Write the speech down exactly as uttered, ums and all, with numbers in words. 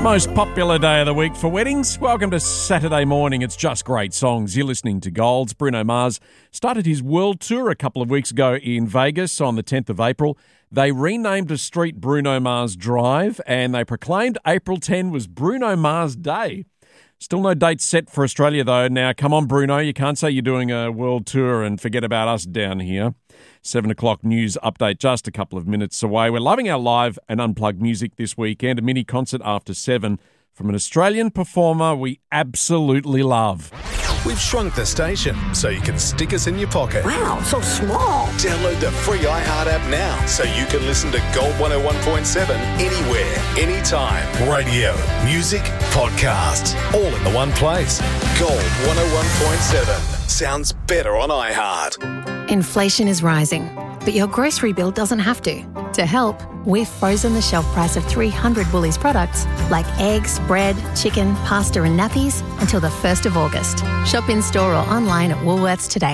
Most popular day of the week for weddings. Welcome to Saturday morning. It's just great songs. You're listening to Golds. Bruno Mars started his world tour a couple of weeks ago in Vegas on the tenth of April. They renamed a street Bruno Mars Drive and they proclaimed April tenth was Bruno Mars Day. Still no date set for Australia, though. Now, come on, Bruno. You can't say you're doing a world tour and forget about us down here. Seven o'clock news update just a couple of minutes away. We're loving our live and unplugged music this weekend. A mini concert after seven from an Australian performer we absolutely love. We've shrunk the station so you can stick us in your pocket. Wow, so small. Download the free iHeart app now so you can listen to Gold one oh one point seven anywhere, anytime. Radio, music, podcasts, all in the one place. Gold one oh one point seven. Sounds better on iHeart. Inflation is rising, but your grocery bill doesn't have to. To help, we've frozen the shelf price of three hundred Woolies products like eggs, bread, chicken, pasta and nappies until the first of August. Shop in store or online at Woolworths today.